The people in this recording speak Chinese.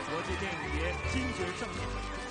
国际电影节金爵盛典。